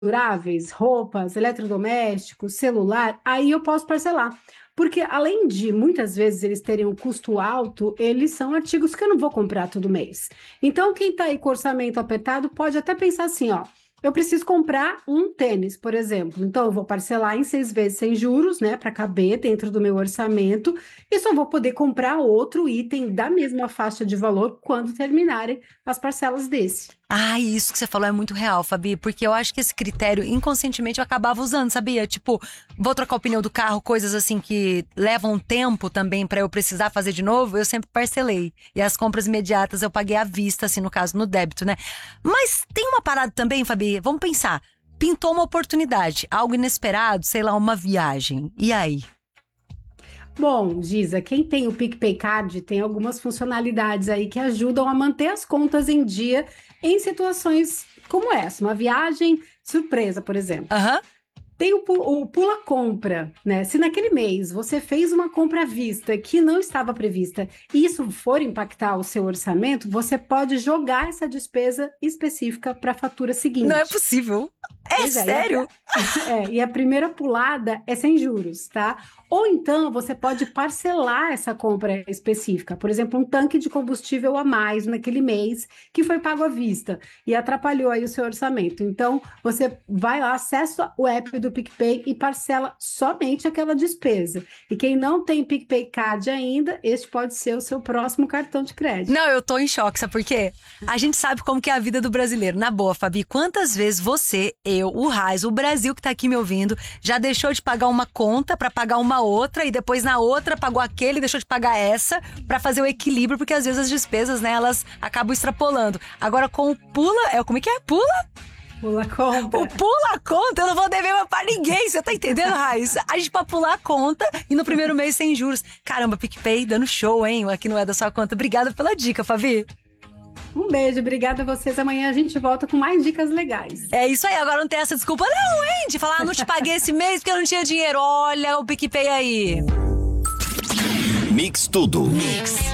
duráveis, roupas, eletrodomésticos, celular, aí eu posso parcelar. Porque além de muitas vezes eles terem um custo alto, eles são artigos que eu não vou comprar todo mês. Então, quem está aí com orçamento apertado pode até pensar assim, ó. Eu preciso comprar um tênis, por exemplo. Então, eu vou parcelar em 6 vezes sem juros, né, para caber dentro do meu orçamento, e só vou poder comprar outro item da mesma faixa de valor quando terminarem as parcelas desse. Ah, isso que você falou é muito real, Fabi, porque eu acho que esse critério, inconscientemente, eu acabava usando, sabia? Tipo, vou trocar o pneu do carro, coisas assim que levam tempo também pra eu precisar fazer de novo, eu sempre parcelei. E as compras imediatas eu paguei à vista, assim, no caso, no débito, né? Mas tem uma parada também, Fabi, vamos pensar. Pintou uma oportunidade, algo inesperado, sei lá, uma viagem. E aí? Bom, Giza, quem tem o PicPay Card tem algumas funcionalidades aí que ajudam a manter as contas em dia em situações como essa, uma viagem surpresa, por exemplo. Aham. Tem o Pula Compra, né? Se naquele mês você fez uma compra à vista que não estava prevista e isso for impactar o seu orçamento, você pode jogar essa despesa específica para a fatura Não é seguinte. possível. É Pois é, sério? e a primeira pulada é sem juros, tá? Ou então você pode parcelar essa compra específica, por exemplo, um tanque de combustível a mais naquele mês que foi pago à vista e atrapalhou aí o seu orçamento. Então você vai lá, acessa o app do PicPay e parcela somente aquela despesa. E quem não tem PicPay Card ainda, este pode ser o seu próximo cartão de crédito. Não, eu tô em choque, sabe por quê? A gente sabe como que é a vida do brasileiro. Na boa, Fabi, quantas vezes você, eu, o Raiz, o Brasil que tá aqui me ouvindo, já deixou de pagar uma conta pra pagar uma outra e depois na outra pagou aquele e deixou de pagar essa pra fazer o equilíbrio, porque às vezes as despesas, né, elas acabam extrapolando. Agora com o Pula, como é que é? Pula? Pula O Compra. pula a conta, eu não vou dever mais pra ninguém, você tá entendendo, Raiz? A gente pode pular a conta e no primeiro mês sem juros. Caramba, PicPay dando show, hein? Aqui não é da sua conta. Obrigada pela dica, Fabi. Um beijo, obrigada a vocês. Amanhã a gente volta com mais dicas legais. É isso aí, agora não tem essa desculpa não, hein? De falar, não te paguei esse mês porque eu não tinha dinheiro. Olha o PicPay aí. Mix Tudo. Mix.